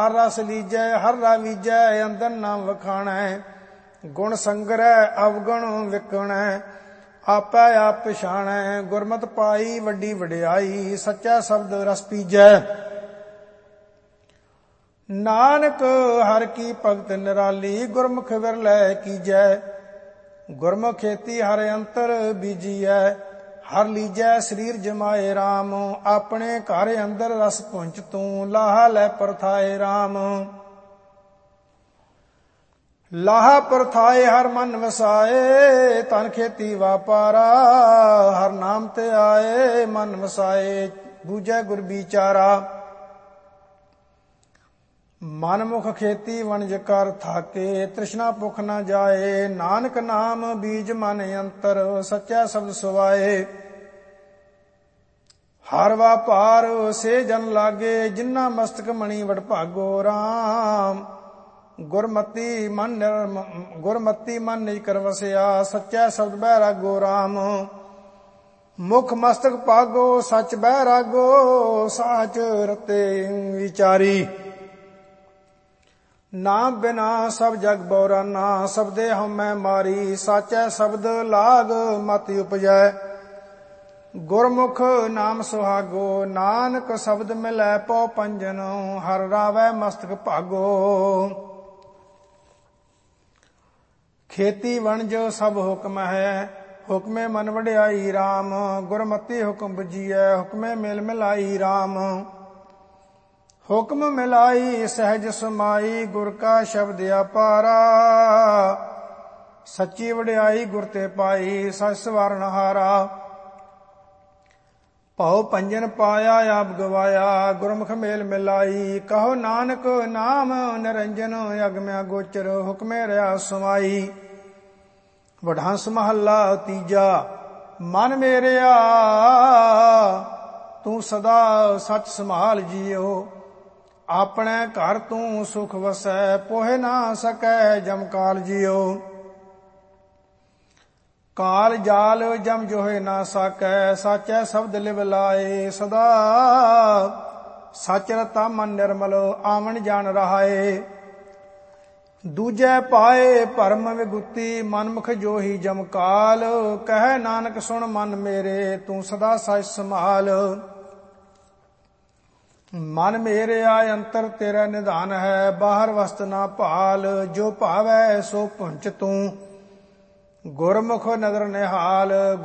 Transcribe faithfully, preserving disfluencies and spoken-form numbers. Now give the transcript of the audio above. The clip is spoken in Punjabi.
ਹਰ ਰਸ ਲੀਜੈ ਹਰ ਰਾ ਵੀਜੈ ਅੰਦਰ ਨਾ ਵਖਾਣੈ। ਗੁਣ ਸੰਗਰੈ ਅਵਗੁਣ ਵਿਕਣੈ ਆਪੈ ਆਪ ਪਛਾਣੈ। ਗੁਰਮਤਿ ਪਾਈ ਵੱਡੀ ਵਡਿਆਈ ਸੱਚਾ ਸ਼ਬਦ ਰਸ ਪੀਜੈ। ਨਾਨਕ ਹਰਿ ਕੀ ਭਗਤ ਨਿਰਾਲੀ ਗੁਰਮੁਖ ਵਿਰਲੈ ਕੀਜੈ। ਗੁਰਮੁਖ ਖੇਤੀ ਹਰਿ ਅੰਤਰ ਬੀਜੀਐ ਹਰ ਲੀਜੈ ਸਰੀਰ ਜਮਾਏ ਰਾਮ। ਆਪਣੇ ਘਰ ਅੰਦਰ ਰਸ ਪੁੰਚ ਤੂੰ ਲਾਹਾ ਲੈ ਪਰਥਾਏ ਰਾਮ। ਲਾਹਾ ਪਰਥਾਏ ਹਰ ਮਨ ਵਸਾਏ ਧਨ ਖੇਤੀ ਵਾਪਾਰਾ। ਹਰ ਨਾਮ ਤੇ ਆਏ ਮਨ ਵਸਾਏ ਬੂਝੈ ਗੁਰ ਵਿਚਾਰਾ। ਮਨ ਮੁਖ ਖੇਤੀ ਵਣਜ ਕਰ ਥਾਕੇ ਤ੍ਰਿਸ਼ਨਾ ਭੁਖ ਨਾ ਜਾਏ। ਨਾਨਕ ਨਾਮ ਬੀਜ ਮਨ ਅੰਤਰ ਸੱਚਾ ਸ਼ਬਦ ਸੁਆਏ। ਹਰ ਵਾਪਾਰ ਸੇ ਜਨ ਲਾਗੇ ਜਿਨ੍ਹਾਂ ਮਸਤਕ ਮਣੀ ਵਡਭਾਗੋ ਰਾਮ। ਗੁਰਮਤੀ ਮਨ ਗੁਰਮਤੀ ਮਨ ਨਿਜ ਕਰ ਵਸਿਆ ਸੱਚਾ ਸ਼ਬਦ ਬੈਰਾਗੋ ਰਾਮ। ਮੁਖ ਮਸਤਕ ਪਾਗੋ ਸੱਚ ਬੈਰਾਗੋ ਸਾਚ ਰਤੇ ਵਿਚਾਰੀ। ਨਾਮ ਬਿਨਾ ਸਭ ਜਗ ਬੌਰਾਨਾ ਸਬਦੇ ਹਉਮੈ ਮਾਰੀ। ਸਾਚੈ ਸ਼ਬਦ ਲਾਗ ਮਤਿ ਉਪਜੈ ਗੁਰਮੁਖ ਨਾਮ ਸੁਹਾਗੋ। ਨਾਨਕ ਸ਼ਬਦ ਮਿਲੈ ਪਉ ਪੰਜਨ ਹਰ ਰਾਵੈ ਮਸਤਕ ਭਾਗੋ। ਖੇਤੀ ਵਣਜ ਸਭ ਹੁਕਮ ਹੈ ਹੁਕਮੇ ਮਨ ਵਡਿਆਈ ਰਾਮ। ਗੁਰਮਤਿ ਹੁਕਮ ਬੁਝੀਐ ਹੁਕਮੇ ਮਿਲ ਮਿਲਾਈ ਰਾਮ। ਹੁਕਮ ਮਿਲਾਈ ਸਹਿਜ ਸਮਾਈ ਗੁਰ ਕਾ ਸ਼ਬਦ ਅਪਾਰਾ। ਸੱਚੀ ਵਡਿਆਈ ਗੁਰ ਤੇ ਪਾਈ ਸਚ ਸਵਾਰਨ ਹਾਰਾ। ਭਉ ਪੰਜਨ ਪਾਇਆ ਆਪ ਗਵਾਇਆ ਗੁਰਮੁਖ ਮੇਲ ਮਿਲਾਈ। ਕਹੋ ਨਾਨਕ ਨਾਮ ਨਿਰੰਜਨ ਅਗਮਿਆ ਗੋਚਰ ਹੁਕਮੇ ਰਿਆ ਸਮਾਈ। ਵਡਹੰਸ ਮਹੱਲਾ ਤੀਜਾ। ਮਨ ਮੇਰਿਆ ਤੂੰ ਸਦਾ ਸਚ ਸੰਭਾਲ ਜੀਓ। ਆਪਣੇ ਘਰ ਤੂੰ ਸੁਖ ਵਸੈ ਪੋਹਿ ਨਾ ਸਕੈ ਜਮ ਕਾਲ ਜੀਓ। ਕਾਲ ਜਾਲ ਜਮ ਜੋਹਿ ਨਾ ਸਕੈ ਸਾਚੈ ਸ਼ਬਦ ਲਿਵ ਲਾਏ। ਸਦਾ ਸਚ ਰਤਾ ਮਨ ਨਿਰਮਲ ਆਵਣ ਜਾਣ ਰਹਾਏ। ਦੂਜੈ ਪਾਏ ਭਰਮ ਵਿਗੁਤੀ ਮਨਮੁਖ ਜੋਹੀ ਜਮ ਕਾਲ। ਕਹਿ ਨਾਨਕ ਸੁਣ ਮਨ ਮੇਰੇ ਤੂੰ ਸਦਾ ਸਚ ਸੰਭਾਲ। ਮਨ ਮੇਰਿਆ ਅੰਤਰ ਤੇਰਾ ਨਿਧਾਨ ਹੈ ਬਾਹਰ ਵਸਤ ਨਾ ਭਾਲ। ਜੋ ਭਾਵੈ ਸੋ ਪੁੰਚ ਤੂੰ ਗੁਰਮੁਖ ਨਦਰ ਨਿਹਾਲ।